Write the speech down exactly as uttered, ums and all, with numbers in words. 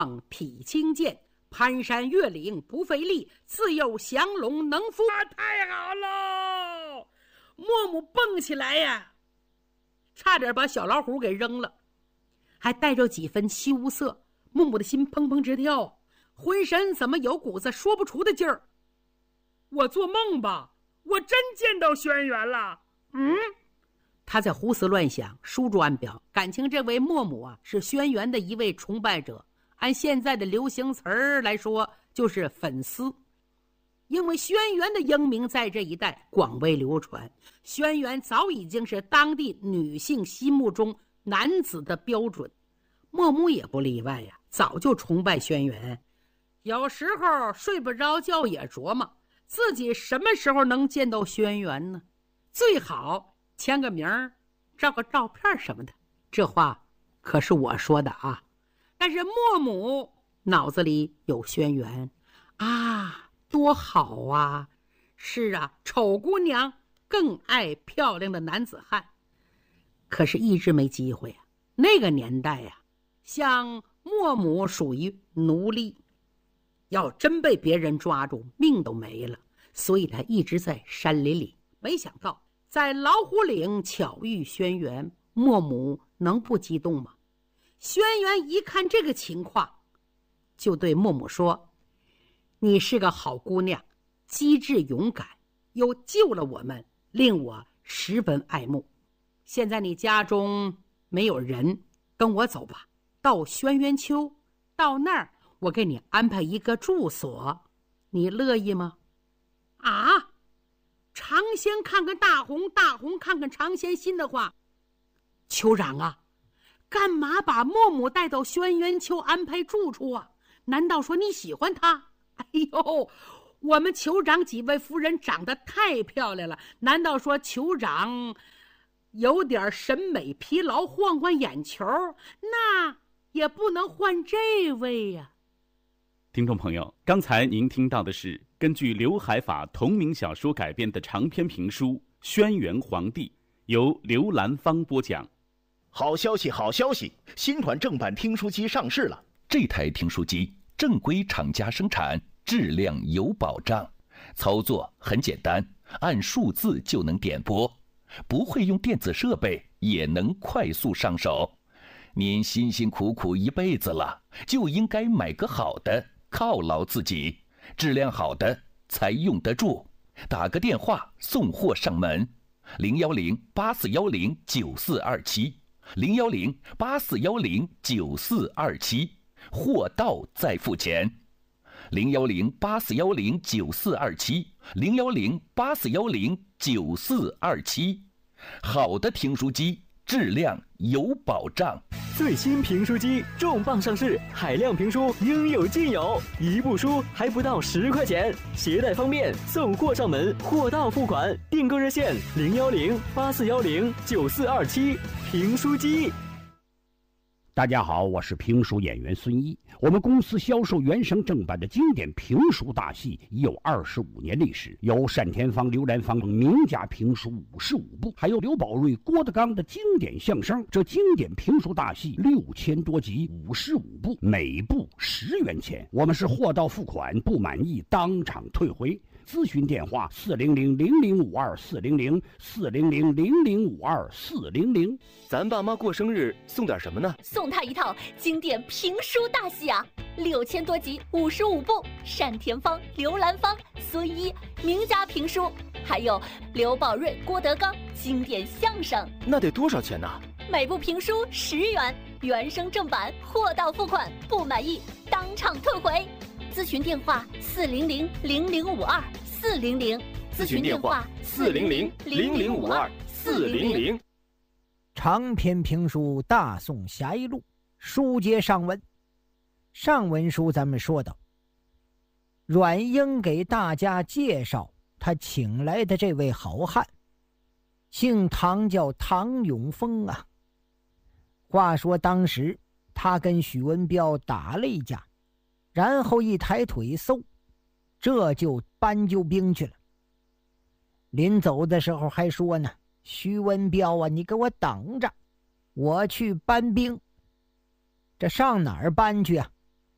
体轻健，攀山越岭不费力，自有降龙能伏。啊，太好了！默默蹦起来呀，差点把小老虎给扔了，还带着几分羞涩。默默的心砰砰直跳，浑身怎么有股子说不出的劲儿。我做梦吧，我真见到轩辕了。嗯，他在胡思乱想，书中暗表，感情这位默默啊是轩辕的一位崇拜者，按现在的流行词儿来说就是粉丝。因为轩辕的英名在这一带广为流传，轩辕早已经是当地女性心目中男子的标准，默默也不例外呀，早就崇拜轩辕。有时候睡不着觉也琢磨自己什么时候能见到轩辕呢？最好签个名儿，照个照片什么的。这话可是我说的啊。但是默默脑子里有轩辕啊，多好啊！是啊，丑姑娘更爱漂亮的男子汉，可是一直没机会啊。那个年代呀、啊，像默默属于奴隶，要真被别人抓住，命都没了。所以他一直在山林里。没想到在老虎岭巧遇轩辕，默默能不激动吗？轩辕一看这个情况，就对默默说：“你是个好姑娘，机智勇敢，又救了我们，令我十分爱慕。现在你家中没有人，跟我走吧，到轩辕丘，到那儿我给你安排一个住所，你乐意吗？”啊！尝鲜看看大红，大红看看尝鲜，心的话，酋长啊，干嘛把默默带到轩辕丘安排住处啊？难道说你喜欢他？哎呦，我们酋长几位夫人长得太漂亮了，难道说酋长有点审美疲劳，换换眼球，那也不能换这位呀、啊。 听众朋友，刚才您听到的是根据刘海法同名小说改编的长篇评书《轩辕皇帝》，由刘兰芳播讲。 好消息，好消息！新款正版听书机上市了。 这台听书机正规厂家生产，质量有保障，操作很简单，按数字就能点播，不会用电子设备也能快速上手。您辛辛苦苦一辈子了，就应该买个好的，犒劳自己。质量好的才用得住。打个电话送货上门，零幺零八四幺零九四二七，零幺零八四幺零九四二七，货到再付钱。零幺零八四幺零九四二七，零幺零八四幺零九四二七。好的听书机，质量有保障。 最新评书机重磅上市，海量评书应有尽有，一部书还不到十块钱，携带方便，送货上门，货到付款。订购热线零幺零八四幺零九四二七。评书机。 大家好，我是评书演员孙一。我们公司销售原声正版的经典评书大戏已有二十五年历史，有单田芳、刘兰芳等名家评书五十五部，还有刘宝瑞、郭德纲的经典相声。这经典评书大戏六千多集，五十五部，每部十元钱。我们是货到付款，不满意当场退回。咨询电话四零零零零五二四零零四零零零零五二四零零。 咱爸妈过生日送点什么呢？ 送他一套经典评书大戏啊，六千多集，五十五部，单田芳、刘兰芳、孙一名家评书，还有刘宝瑞、郭德纲经典相声。 那得多少钱呢？ 每部评书十元，原声正版，货到付款，不满意当场退回。咨询电话四零零零零五二四零零， 咨询电话四零零零零五二四零零。 长篇评书大宋侠义录，书接上文。上文书咱们说到，阮英给大家介绍他请来的这位好汉，姓唐，叫唐永丰啊。话说当时他跟许文彪打了一架，然后一抬腿嗖，这就搬救兵去了。临走的时候还说呢，徐文彪啊，你给我等着，我去搬兵。这上哪儿搬去啊？